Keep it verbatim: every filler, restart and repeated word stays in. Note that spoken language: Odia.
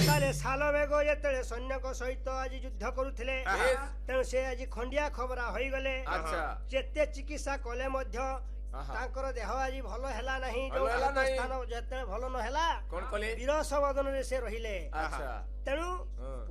ତାହେଲେ ସାଲବେଗ ଯେତେବେଳେ ସୈନ୍ୟଙ୍କ ସହିତ ଆଜି ଯୁଦ୍ଧ କରୁଥିଲେ ତେଣୁ ସେ ଆଜି ଖଣ୍ଡିଆ ଖବରା ହୋଇଗଲେ ଯେତେ ଚିକିତ୍ସା କଲେ ମଧ୍ୟ ତାଙ୍କର ଦେହ ଆଜି ଭଲ ହେଲା ନାହିଁ ଯୋଉ ସ୍ଥାନ ଯେତେବେଳେ ଭଲ ନ ହେଲା ବିରସ ବଦନରେ ସେ ରହିଲେ ତେଣୁ